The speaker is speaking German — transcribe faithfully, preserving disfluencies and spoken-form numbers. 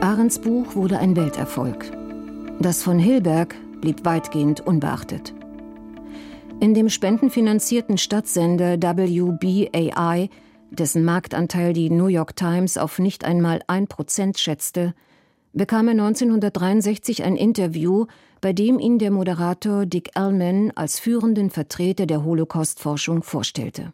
Arendts Buch wurde ein Welterfolg. Das von Hilberg blieb weitgehend unbeachtet. In dem spendenfinanzierten Stadtsender W B A I, dessen Marktanteil die New York Times auf nicht einmal ein Prozent schätzte, bekam er neunzehnhundertdreiundsechzig ein Interview, bei dem ihn der Moderator Dick Allman als führenden Vertreter der Holocaust-Forschung vorstellte.